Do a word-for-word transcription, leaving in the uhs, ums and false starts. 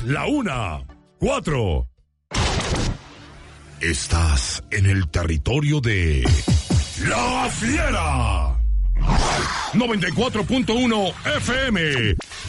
la una, cuatro. Estás en el territorio de La Fiera. noventa y cuatro punto uno F M.